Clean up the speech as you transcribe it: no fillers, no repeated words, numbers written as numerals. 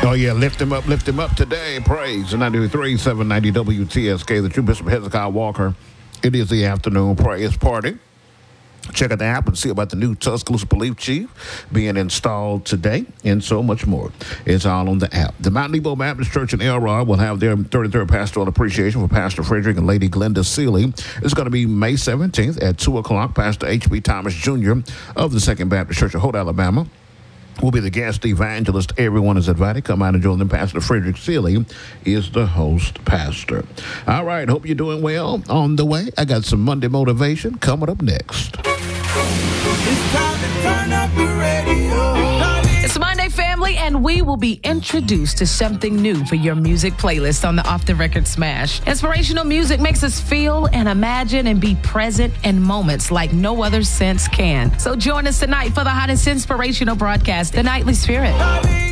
Oh, yeah, lift him up today. Praise. 93.3, 790 WTSK, the true Bishop Hezekiah Walker. It is the afternoon praise party. Check out the app and see about the new Tuscaloosa Police Chief being installed today and so much more. It's all on the app. The Mount Nebo Baptist Church in Elrod will have their 33rd Pastoral Appreciation for Pastor Frederick and Lady Glenda Seeley. It's going to be May 17th at 2 o'clock. Pastor H.B. Thomas Jr. of the Second Baptist Church of Holt, Alabama will be the guest evangelist. Everyone is invited. Come out and join them. Pastor Frederick Seeley is the host pastor. All right. Hope you're doing well. On the way, I got some Monday motivation coming up next. It's time to turn up the radio. It's Monday, family, and we will be introduced to something new for your music playlist on the Off the Record Smash. Inspirational music makes us feel and imagine and be present in moments like no other sense can. So join us tonight for the hottest inspirational broadcast, The Nightly Spirit.